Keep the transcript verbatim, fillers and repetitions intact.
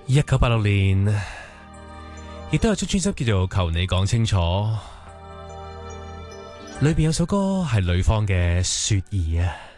一九八六年，亦都有出專輯叫做《求你講清楚》，裏邊有首歌係女方嘅雪兒啊。